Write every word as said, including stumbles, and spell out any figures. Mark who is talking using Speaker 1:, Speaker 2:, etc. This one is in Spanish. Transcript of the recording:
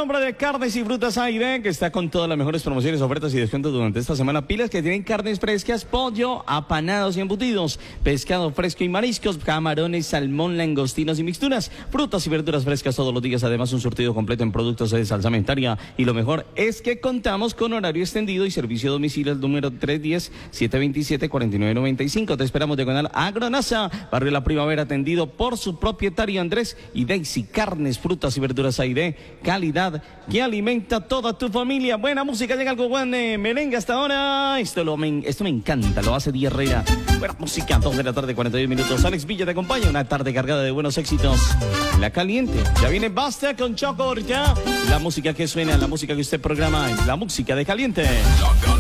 Speaker 1: nombre de Carnes y Frutas Aire, que está con todas las mejores promociones, ofertas y descuentos durante esta semana. Pilas que tienen carnes frescas, pollo, apanados y embutidos, pescado fresco y mariscos, camarones, salmón, langostinos y mixturas, frutas y verduras frescas todos los días. Además, un surtido completo en productos de salsamentaria. Y lo mejor es que contamos con horario extendido y servicio a domicilio al número tres uno cero, siete dos siete, cuatro nueve nueve cinco. Te esperamos diagonal Agronasa, barrio La Primavera, atendido por su propietario Andrés y Daisy. Carnes, frutas y verduras Aire, calidad que alimenta toda tu familia. Buena música, llega algo buen eh, merengue hasta ahora. Esto, lo, me, esto me encanta, lo hace Di Herrera. Buena música, dos de la tarde, cuarenta y uno minutos. Alex Villa te acompaña, una tarde cargada de buenos éxitos. La caliente, ya viene Basta con Choco Orta. La música que suena, la música que usted programa, la música de Caliente.